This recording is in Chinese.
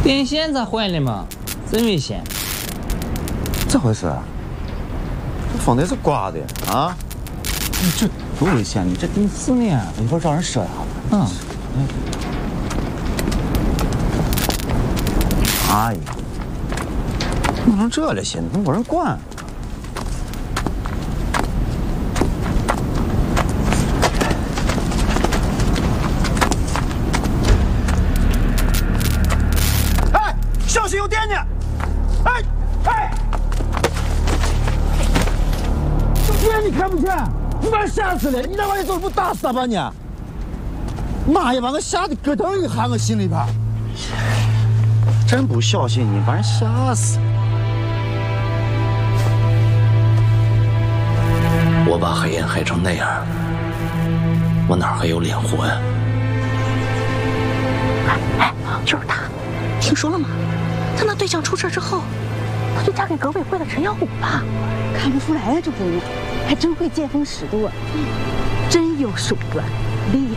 电线咋坏了嘛？真危险！ 咋回事？这风得是刮的啊！你这多危险！你这顶死呢！一会儿找人说呀。哎呀，弄成这了些，都没人管。哎，小心有电呢！哎哎，有电你看不见？你把人吓死了！你那玩意走不打死他吧你？妈呀，把我吓得咯噔一下，我心里边。真不小心，你把人吓死！ 我把黑烟害成那样，我哪还有脸活呀？ 哎，就是他，听说了吗？他那对象出事之后，他就嫁给革委会的陈耀武了。 看不出来呀，这姑娘还真会见风使舵，真有手段，厉